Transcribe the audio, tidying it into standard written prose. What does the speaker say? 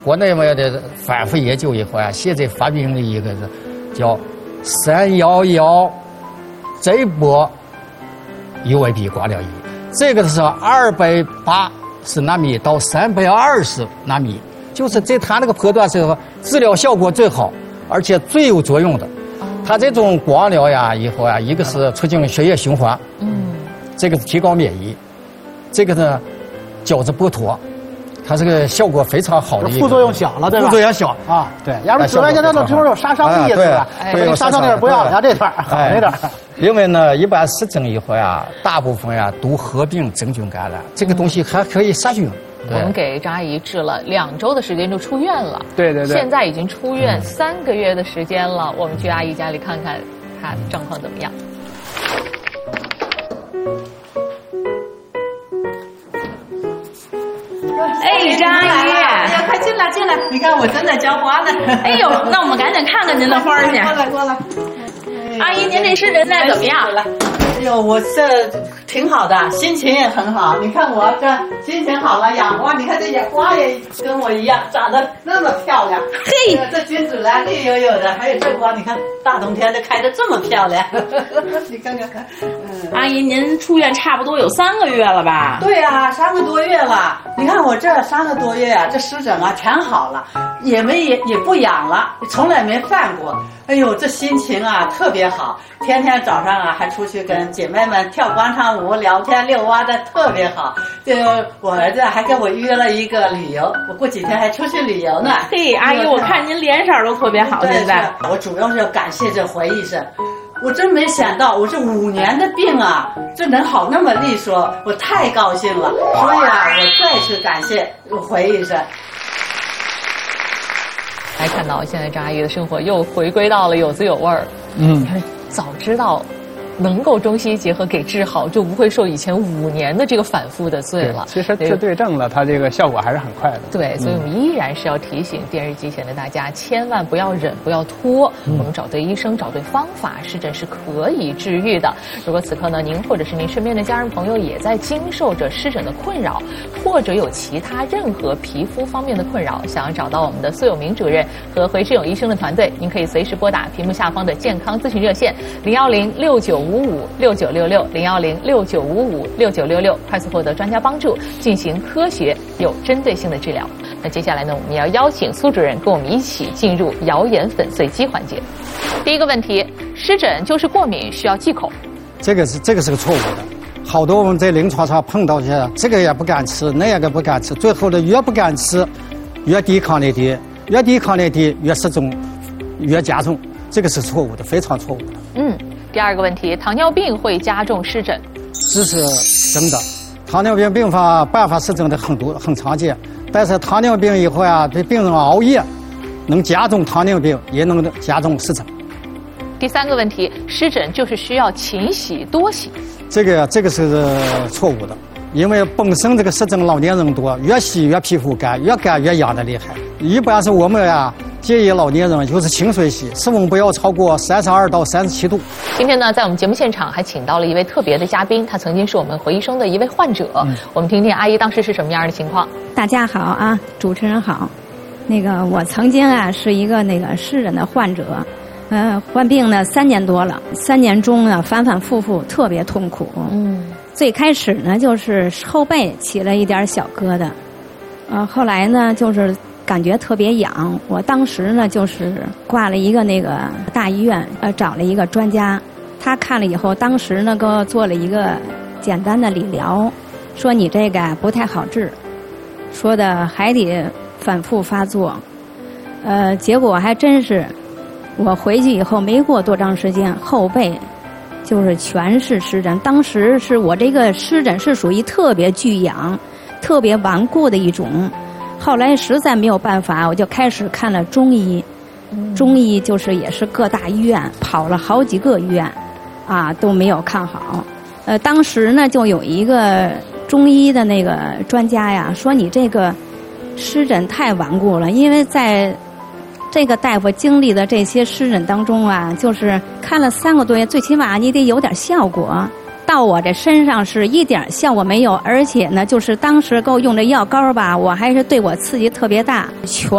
国内外的反复研究以后啊，现在发明了一个叫311这波 UVB 光疗仪，这个是280纳米到320纳米，就是在它那个波段时候治疗效果最好，而且最有作用的。它这种光疗呀，以后啊，一个是促进血液循环，这个是提高免疫，这个呢角质剥脱。它这个效果非常好的一个， 副作用小了，对吧？ 副作用小啊，对。要是紫外线它那有杀伤力，对吧？对，杀伤力不要，它这段好那点。 因为呢，一般湿疹以后呀，大部分呀都合并真菌感染，这个东西还可以杀菌。 我们给张阿姨治了2周的时间就出院了， 对对对。 现在已经出院3个月的时间了，我们去阿姨家里看看她状况怎么样。 哎，张阿姨， 哎呀，快进来进来！你看我正在浇花呢。 哎呦，那我们赶紧看看您的花去。 过来过来。 阿姨，您这湿疹现在怎么样？ 哎呦，我这挺好的，心情也很好。你看我这心情好了，养花，你看这些花也跟我一样长得那么漂亮。 嘿， 这君子兰绿油油的，还有这花，你看大冬天的开得这么漂亮。你看看看。 阿姨，您出院差不多有3个月了吧？ 对呀，3个多月了。你看我这3个多月啊，这湿疹啊全好了，也不痒了，从来没犯过。哎呦，这心情啊特别好，天天早上啊还出去跟姐妹们跳广场舞、聊天、遛弯的，特别好。我儿子还跟我约了一个旅游，我过几天还出去旅游呢。 嘿，阿姨，我看您脸色都特别好，现在。 我主要是要感谢这回医生。我真没想到，我这5年的病啊，这能好那么利索，我太高兴了。所以啊，我再次感谢回医生。 来看到现在张阿姨的生活又回归到了有滋有味儿。早知道能够中西医结合给治好，就不会受以前5年的这个反复的罪了。 其实治对症了，它这个效果还是很快的。 对，所以我们依然是要提醒电视机前的大家，千万不要忍，不要拖。我们找对医生，找对方法，湿疹是可以治愈的。如果此刻呢，您或者是您身边的家人朋友也在经受着湿疹的困扰，或者有其他任何皮肤方面的困扰，想要找到我们的苏有明主任和回志勇医生的团队，您可以随时拨打屏幕下方的健康咨询热线01069556966，01069556966，快速获得专家帮助，进行科学有针对性的治疗。那接下来呢，我们要邀请苏主任跟我们一起进入谣言粉碎机环节。第一个问题，湿疹就是过敏，需要忌口。 这个是个错误的。好多我们在临床上碰到些，这个也不敢吃，那个不敢吃，最后的越不敢吃，越抵抗力低，越抵抗力低，越湿疹越加重，这个是错误的，非常错误的。 第二个问题，糖尿病会加重湿疹。 这是真的，糖尿病并发伴发湿疹的很常见，但是糖尿病以后啊，对病人熬夜能加重糖尿病，也能加重湿疹。 第三个问题，湿疹就是需要勤洗多洗。 这个是错误的，因为本身这个湿疹老年人多，越洗越皮肤干，越干越痒的厉害。一般是我们呀建议老年人就是清水洗，室温不要超过32到37度。 今天呢，在我们节目现场还请到了一位特别的嘉宾，他曾经是我们回医生的一位患者。我们听听阿姨当时是什么样的情况。 大家好啊，主持人好。我曾经啊是一个湿疹的患者，患病呢3年多了，3年中呢反反复复，特别痛苦。最开始呢就是后背起了一点小疙瘩，后来呢就是感觉特别痒。我当时呢就是挂了一个大医院，找了一个专家，他看了以后，当时呢给我做了一个简单的理疗，说你这个不太好治，说的还得反复发作。结果还真是，我回去以后没过多长时间，后背就是全是湿疹。当时是我这个湿疹是属于特别巨痒、特别顽固的一种。后来实在没有办法，我就开始看了中医。中医就是也是各大医院，跑了好几个医院，都没有看好。当时呢就有一个中医的专家呀，说你这个湿疹太顽固了，因为在这个大夫经历的这些湿疹当中啊，就是看了3个多月，最起码你得有点效果。到我这身上是一点效果没有，而且呢，就是当时给我用的药膏吧，我还是对我刺激特别大，全